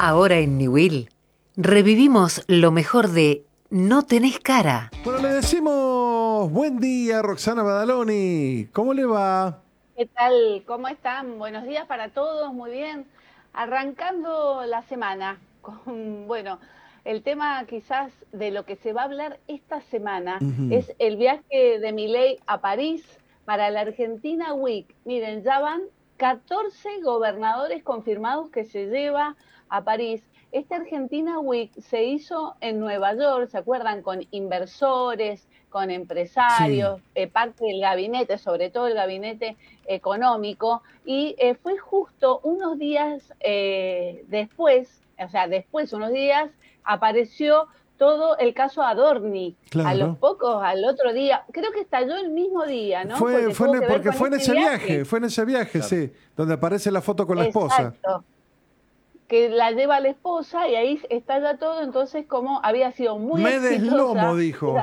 Ahora en Newell revivimos lo mejor de No tenés cara. Bueno, le decimos buen día, Roxana Badaloni. ¿Cómo le va? ¿Qué tal? ¿Cómo están? Buenos días para todos, muy bien. Arrancando la semana con, bueno, el tema quizás de lo que se va a hablar esta semana es el viaje de Milei a París para la Argentina Week. Miren, ya van 14 gobernadores confirmados que se lleva a París. Esta Argentina Week se hizo en Nueva York, ¿se acuerdan? Con inversores, con empresarios, parte del gabinete, sobre todo el gabinete económico, y fue justo unos días después, unos días, apareció todo el caso Adorni. Claro. A los pocos, al otro día, creo que estalló el mismo día, ¿no? Porque fue en ese viaje, claro. sí, donde aparece la foto con la esposa. Exacto. Que la lleva la esposa y ahí estalla todo, entonces como había sido muy exitosa. Me deslomo, dijo.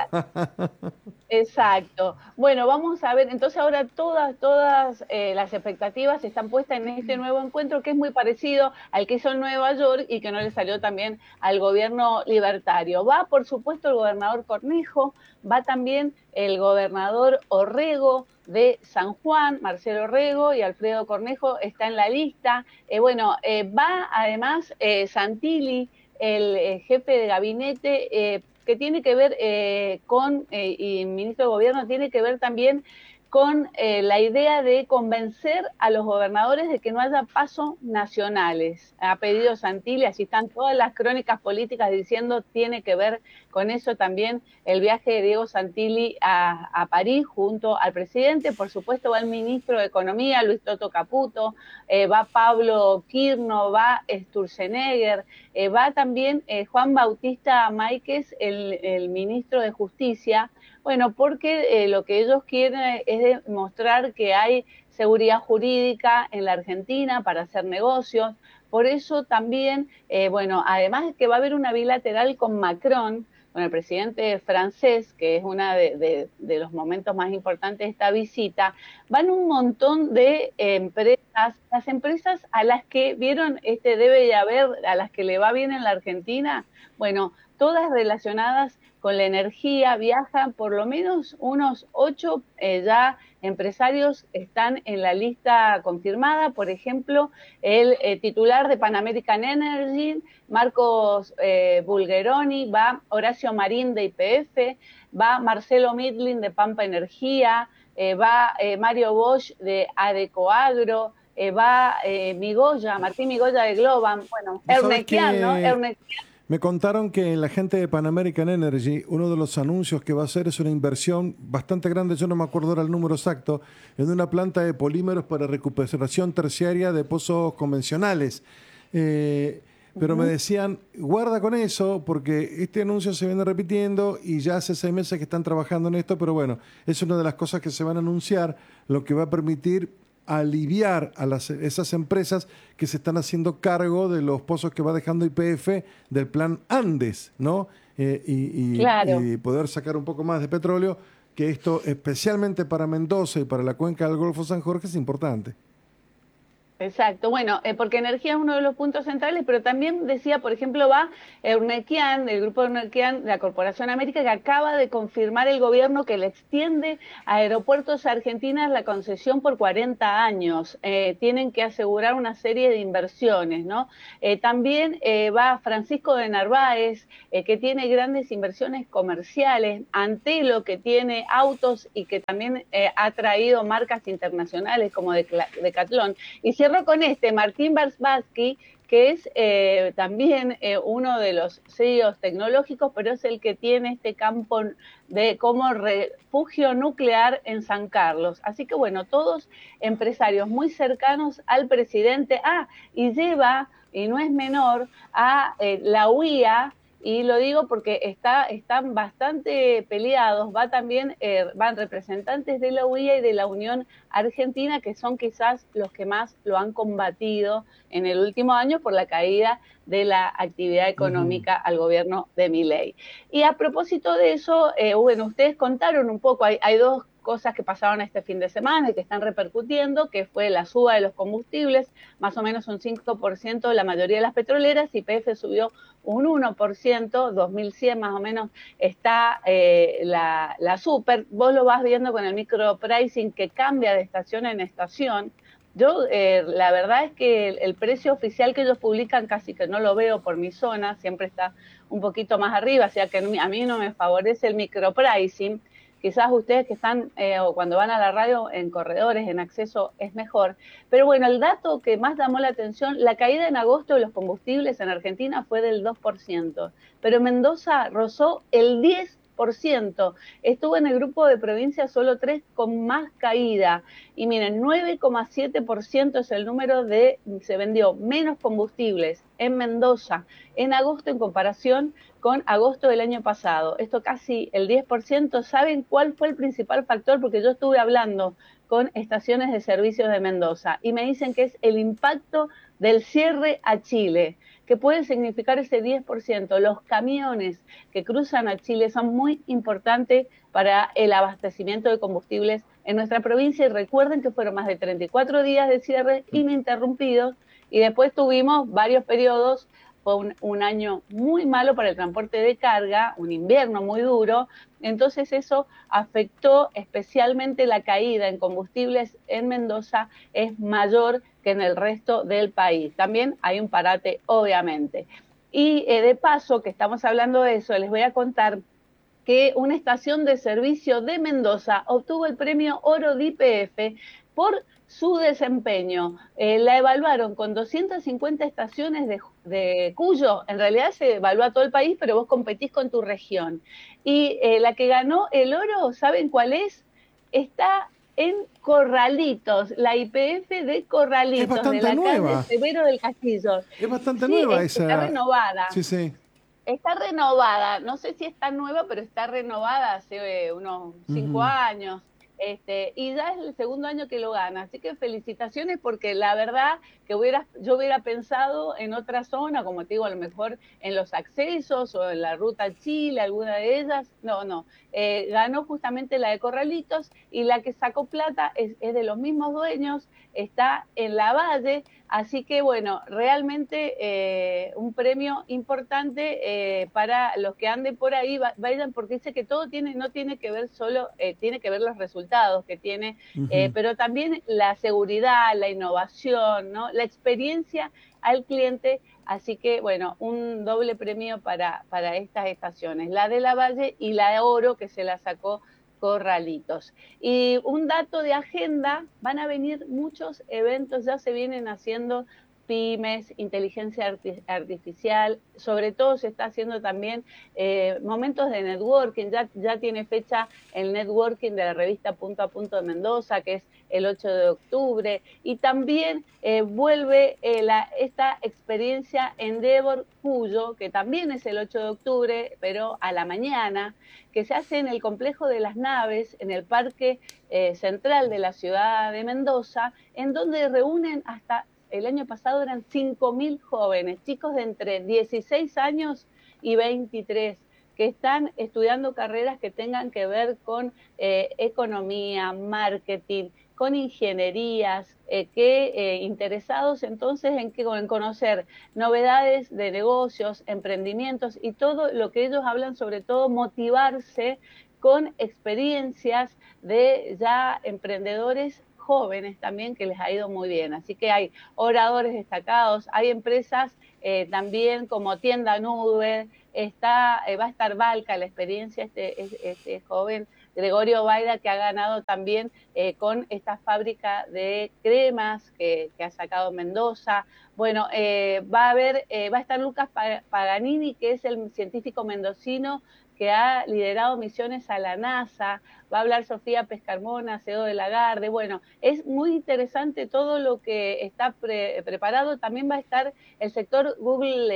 Exacto. Bueno, vamos a ver, entonces ahora todas las expectativas están puestas en este nuevo encuentro que es muy parecido al que hizo en Nueva York y que no le salió también al gobierno libertario. Va, por supuesto, el gobernador Cornejo, va también el gobernador Orrego de San Juan, Marcelo Orrego, y Alfredo Cornejo está en la lista. Va además Santilli, el jefe de gabinete, que tiene que ver y ministro de Gobierno, tiene que ver también con la idea de convencer a los gobernadores de que no haya pasos nacionales. Ha pedido Santilli, así están todas las crónicas políticas diciendo tiene que ver con eso también el viaje de Diego Santilli a París junto al presidente. Por supuesto va el ministro de Economía, Luis Toto Caputo, va Pablo Quirno, va Sturzenegger, va también Juan Bautista Máiquez, el ministro de Justicia. Bueno, porque lo que ellos quieren es demostrar que hay seguridad jurídica en la Argentina para hacer negocios. Por eso también, además de que va a haber una bilateral con Macron, con el presidente francés, que es uno de los momentos más importantes de esta visita, van un montón de empresas, las empresas a las que vieron debe de haber, a las que le va bien en la Argentina, bueno, todas relacionadas con la energía, viajan por lo menos unos 8 ya empresarios están en la lista confirmada. Por ejemplo, el titular de Pan American Energy, Marcos Bulgeroni, va Horacio Marín de YPF, va Marcelo Midlin de Pampa Energía, va Mario Bosch de Adecoagro, va Martín Migoya de Globan, bueno, Ernequian, ¿no? Me contaron que la gente de Pan American Energy, uno de los anuncios que va a hacer es una inversión bastante grande, yo no me acuerdo ahora el número exacto, en una planta de polímeros para recuperación terciaria de pozos convencionales. Pero me decían, guarda con eso, porque este anuncio se viene repitiendo y ya hace 6 meses que están trabajando en esto, pero bueno, es una de las cosas que se van a anunciar, lo que va a permitir aliviar a esas empresas que se están haciendo cargo de los pozos que va dejando YPF del plan Andes, ¿no? Claro. Y poder sacar un poco más de petróleo, que esto especialmente para Mendoza y para la cuenca del Golfo San Jorge es importante. Exacto, bueno, porque energía es uno de los puntos centrales, pero también decía, por ejemplo, va Eurnequian, el grupo Eurnequian de la Corporación América, que acaba de confirmar el gobierno que le extiende a Aeropuertos Argentinas la concesión por 40 años. Tienen que asegurar una serie de inversiones, ¿no? También va Francisco de Narváez, que tiene grandes inversiones comerciales, Antelo, que tiene autos y que también ha traído marcas internacionales como Decathlon. Y cierro con Martín Barsbatsky, que es también uno de los CEOs tecnológicos, pero es el que tiene este campo como refugio nuclear en San Carlos. Así que bueno, todos empresarios muy cercanos al presidente. Y lleva, y no es menor, a la UIA, y lo digo porque están bastante peleados, van representantes de la UIA y de la Unión Argentina, que son quizás los que más lo han combatido en el último año por la caída de la actividad económica al gobierno de Milei. Y a propósito de eso, ustedes contaron un poco, hay dos cosas que pasaron este fin de semana y que están repercutiendo, que fue la suba de los combustibles, más o menos un 5% de la mayoría de las petroleras, y YPF subió un 1%, 2100 más o menos está la super. Vos lo vas viendo con el micropricing que cambia de estación en estación. Yo, la verdad es que el precio oficial que ellos publican casi que no lo veo por mi zona, siempre está un poquito más arriba, o sea que a mí no me favorece el micropricing. Quizás ustedes que están, o cuando van a la radio en corredores, en acceso, es mejor. Pero bueno, el dato que más llamó la atención, la caída en agosto de los combustibles en Argentina fue del 2%, pero Mendoza rozó el 10%. Estuvo en el grupo de provincias solo 3 con más caída. Y miren, 9,7% es el número de, se vendió menos combustibles en Mendoza en agosto en comparación con agosto del año pasado. Esto casi el 10%. ¿Saben cuál fue el principal factor? Porque yo estuve hablando con estaciones de servicios de Mendoza y me dicen que es el impacto del cierre a Chile, que puede significar ese 10%. Los camiones que cruzan a Chile son muy importantes para el abastecimiento de combustibles en nuestra provincia, y recuerden que fueron más de 34 días de cierre ininterrumpidos, y después tuvimos varios periodos. Fue un año muy malo para el transporte de carga, un invierno muy duro, entonces eso afectó especialmente la caída en combustibles en Mendoza, es mayor que en el resto del país. También hay un parate, obviamente. Y de paso, que estamos hablando de eso, les voy a contar que una estación de servicio de Mendoza obtuvo el premio Oro de YPF por su desempeño. La evaluaron con 250 estaciones de Cuyo, en realidad se evalúa todo el país, pero vos competís con tu región. Y la que ganó el oro, ¿saben cuál es? Está en Corralitos, la YPF de Es Corralitos, de bastante la calle nueva. Severo del Castillo. Es bastante Sí, nueva está esa. renovada. Sí, sí. Está renovada, no sé si está nueva, pero está renovada hace unos 5 años. Y ya es el segundo año que lo gana, así que felicitaciones, porque la verdad que yo hubiera pensado en otra zona, como te digo, a lo mejor en los accesos o en la ruta Chile, alguna de ellas. No, ganó justamente la de Corralitos, y la que sacó plata es de los mismos dueños, está en la Valle. Así que bueno, realmente un premio importante para los que anden por ahí, vayan, porque dice que todo no tiene que ver solo, tiene que ver los resultados que tiene, pero también la seguridad, la innovación, ¿no? La experiencia al cliente. Así que bueno, un doble premio para estas estaciones, la de la Valle y la de Oro, que se la sacó Corralitos. Y un dato de agenda, van a venir muchos eventos, ya se vienen haciendo pymes, inteligencia artificial, sobre todo se está haciendo también momentos de networking, ya tiene fecha el networking de la revista Punto a Punto de Mendoza, que es el 8 de octubre, y también vuelve esta experiencia Endeavor Cuyo, que también es el 8 de octubre, pero a la mañana, que se hace en el complejo de las naves, en el parque central de la ciudad de Mendoza, en donde reúnen hasta, el año pasado eran 5.000 jóvenes, chicos de entre 16 años y 23, que están estudiando carreras que tengan que ver con economía, marketing, con ingenierías, interesados entonces en conocer novedades de negocios, emprendimientos y todo lo que ellos hablan, sobre todo motivarse con experiencias de ya emprendedores jóvenes también, que les ha ido muy bien. Así que hay oradores destacados, hay empresas también como Tienda Nube, va a estar Valca, la experiencia, este joven Gregorio Baida, que ha ganado también con esta fábrica de cremas que ha sacado Mendoza. Bueno, va a estar Lucas Paganini, que es el científico mendocino que ha liderado misiones a la NASA. Va a hablar Sofía Pescarmona, CEO de Lagarde. Bueno, es muy interesante todo lo que está preparado. También va a estar el sector Google LED.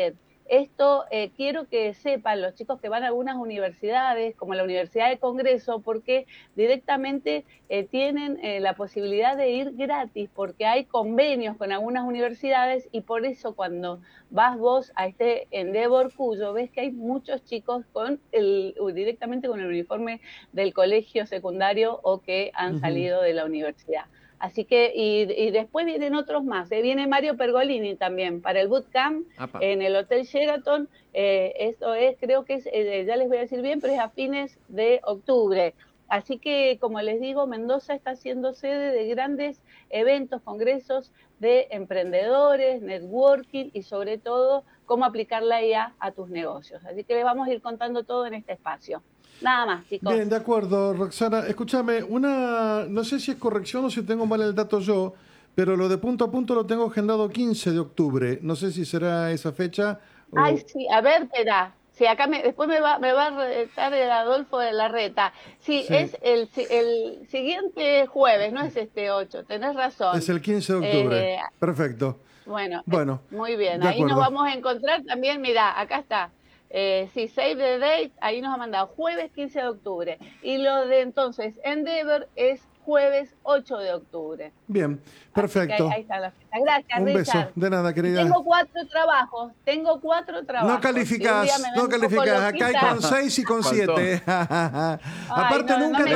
Esto quiero que sepan los chicos que van a algunas universidades, como la Universidad de Congreso, porque directamente tienen la posibilidad de ir gratis, porque hay convenios con algunas universidades, y por eso cuando vas vos a este Endeavor Cuyo, ves que hay muchos chicos directamente con el uniforme del colegio secundario o que han salido de la universidad. Así que, y después vienen otros más. Viene Mario Pergolini también para el bootcamp en el Hotel Sheraton. Esto es, creo que es, ya les voy a decir bien, pero es a fines de octubre. Así que, como les digo, Mendoza está siendo sede de grandes eventos, congresos de emprendedores, networking y sobre todo cómo aplicar la IA a tus negocios. Así que les vamos a ir contando todo en este espacio. Nada más, chicos. Bien, de acuerdo, Roxana. Escúchame, no sé si es corrección o si tengo mal el dato yo, pero lo de punto a punto lo tengo agendado 15 de octubre. No sé si será esa fecha. Ay, sí, a ver, espera. Sí, acá después me va a retar el Adolfo de la Reta. Sí, es el siguiente jueves, no es este 8, tenés razón. Es el 15 de octubre. Perfecto. Bueno, muy bien. De Ahí acuerdo. nos vamos a encontrar también, mirá, acá está. Sí, save the date, ahí nos ha mandado jueves 15 de octubre. Y lo de entonces Endeavor es jueves 8 de octubre. Bien, perfecto. Ahí está la fecha. Gracias, Un Richard. beso, de nada, querida. Tengo 4 trabajos. No calificás. Acá hay con 6 y con 7. Aparte,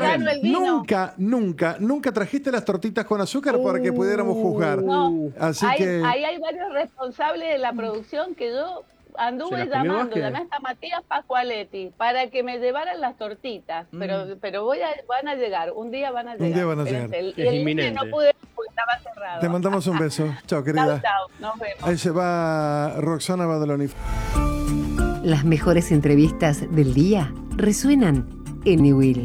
nunca trajiste las tortitas con azúcar para que pudiéramos juzgar. No, Así ahí hay varios responsables de la producción que yo anduve llamando, llamé hasta Matías Pascualetti para que me llevaran las tortitas, pero van a llegar, un día van a llegar. Un día van a llegar. El lunes no pude porque estaba cerrado. Te mandamos un beso. Chao, querida. Chao, nos vemos. Ahí se va Roxana Badaloni. Las mejores entrevistas del día resuenan en Niwil.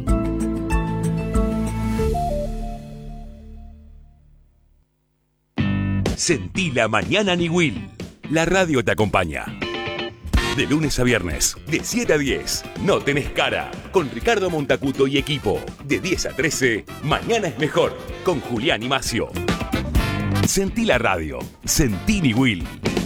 Sentí la mañana Niwil. La radio te acompaña. De lunes a viernes, de 7 a 10, No Tenés Cara, con Ricardo Montacuto y equipo. De 10 a 13, Mañana es Mejor, con Julián y Macio. Sentí la radio, sentí Niwil.